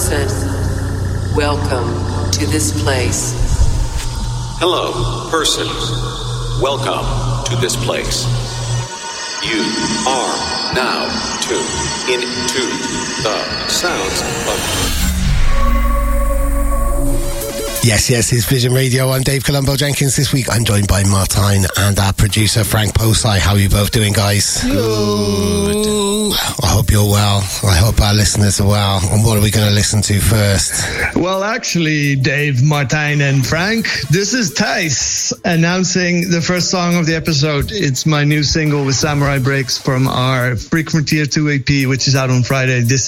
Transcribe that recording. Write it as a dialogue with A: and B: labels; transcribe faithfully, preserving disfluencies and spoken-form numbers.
A: person, welcome to this place.
B: Hello, person. Welcome to this place. You are now tuned into the sounds of...
C: Yes, yes, it's Vision Radio. I'm Dave Colombo Jenkins. This week I'm joined by Martine and our producer Frank Posey. How are you both doing, guys?
D: Good.
C: I hope you're well. I hope our listeners are well. And what are we going to listen to first?
D: Well, actually, Dave, Martine and Frank, this is Thijs announcing the first song of the episode. It's my new single with Samurai Breaks from our Freak Frontier two E P, which is out on Friday. This